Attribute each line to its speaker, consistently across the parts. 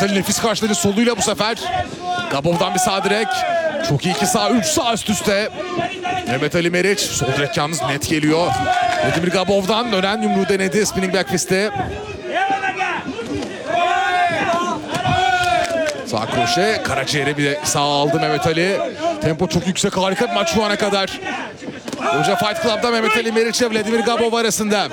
Speaker 1: Mehmet Ali nefis karşıladı soluyla bu sefer. Gabov'dan bir sağ direk. Çok iyi 2 sağ 3 sağ üst üste. Mehmet Ali Meriç sol direk yalnız net geliyor. Vladimir Gabov'dan dönen yumruğu denedi spinning back fist'i. Sağ kroşe, karaciğere bir de sağ aldı Mehmet Ali. Tempo çok yüksek, harika bir maç şu ana kadar. Hoca Fight Club'da Mehmet Ali Meriç ile Vladimir Gabov arasında.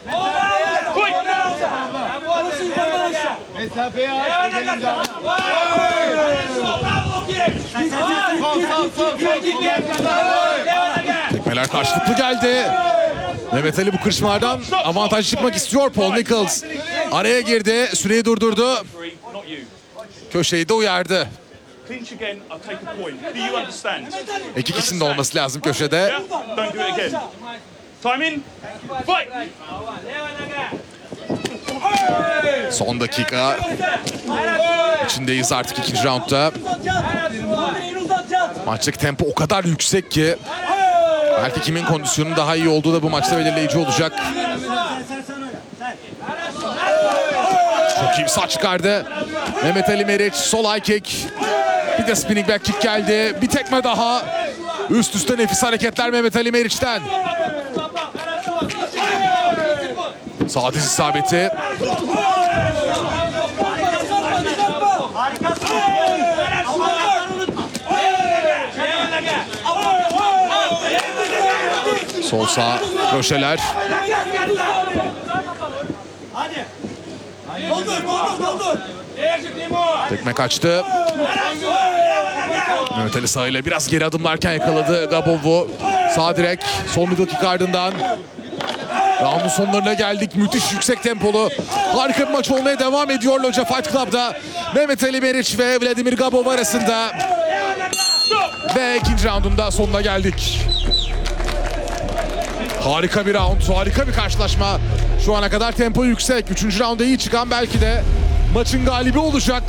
Speaker 1: Tekmeler karşılıklı geldi. Mehmet Ali bu kırışmalardan avantaj çıkmak istiyor. Paul Nichols araya girdi, süreyi durdurdu. Köşeyi de uyardı. İki kişinin de olması lazım köşede. Son dakika içindeyiz artık ikinci roundda. Maçtaki tempo o kadar yüksek ki belki kimin kondisyonunun daha iyi olduğu da bu maçta belirleyici olacak. Çok iyi bir sağ çıkardı Mehmet Ali Meriç. Sol high kick. Bir de spinning back kick geldi. Bir tekme daha. Üst üste nefis hareketler Mehmet Ali Meriç'ten. Sağ diz isabeti. Sol sağ kroşeler. Tekme kaçtı. Mehmet Ali sağıyla biraz geri adımlarken yakaladı Gabov'u. Sağ direk. Son bir dakika ardından. Round'un sonlarına geldik. Müthiş yüksek tempolu. Harika bir maç olmaya devam ediyor Loca Fight Club'da. Mehmet Ali Meriç ve Vladimir Gabov arasında. Ve ikinci roundun da sonuna geldik. Harika bir round, harika bir karşılaşma. Şu ana kadar tempo yüksek. Üçüncü rounda iyi çıkan belki de maçın galibi olacak.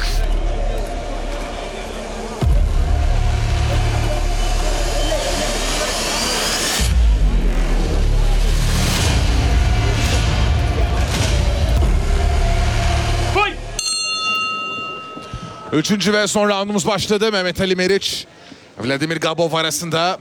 Speaker 1: Üçüncü ve son roundumuz başladı. Mehmet Ali Meriç, Vladimir Gabov arasında.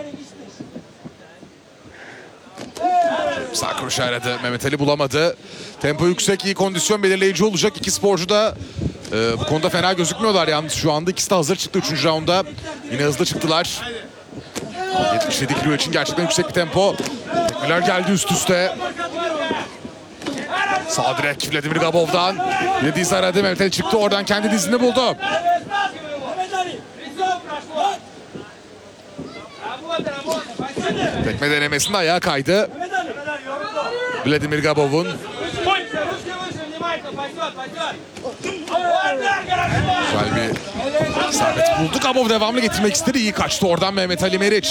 Speaker 1: Sağ kroşe aradı. Mehmet Ali bulamadı. Tempo yüksek, iyi kondisyon belirleyici olacak. İki sporcu da bu konuda fena gözükmüyorlar yalnız şu anda. İkisi de hazır çıktı 3. raunda. Yine hızlı çıktılar. 77 kilo için gerçekten yüksek bir tempo. Tekmeler geldi üst üste. Sağ direk Vladimir Gabov'dan. Bir diz aradı. Mehmet Ali çıktı. Oradan kendi dizini buldu. Tekme denemesinde ayağa kaydı Vladimir Gabov'un. Güzel bir isabet buldu. Gabov devamlı getirmek istedi. İyi kaçtı oradan Mehmet Ali Meriç.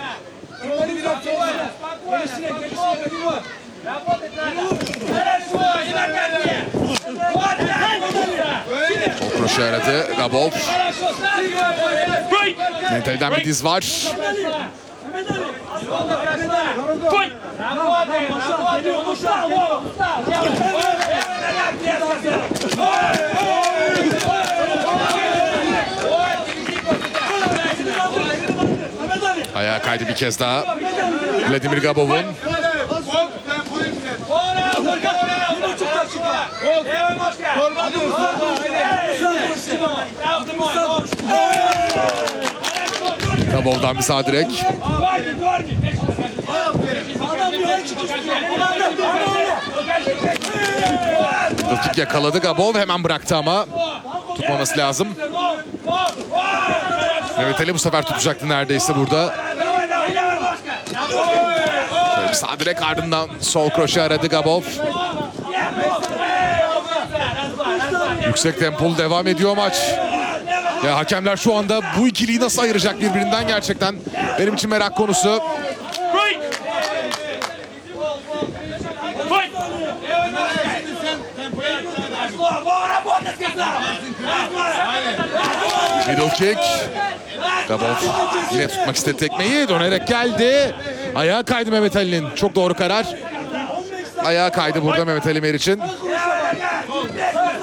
Speaker 1: Çok kroşe aradı Gabov. Mehmet Ali'den bir diz var. Ayağa kaydı bir kez daha Vladimir Gabov'un. Gabov'dan bir sağ direk. Dakik yakaladı Gabov, hemen bıraktı ama tutmaması lazım. Mehmet Ali bu sefer tutacaktı neredeyse burada. Şöyle bir sağ direk ardından sol kroşe aradı Gabov. Yüksek tempolu devam ediyor maç. Ya hakemler şu anda bu ikiliyi nasıl ayıracak birbirinden gerçekten benim için merak konusu. Middle kick. Gabov yine tutmak istedi tekmeyi. Dönerek geldi. Ayağa kaydı Mehmet Ali'nin. Çok doğru karar. Ayağa kaydı burada Mehmet Ali Meriç'in.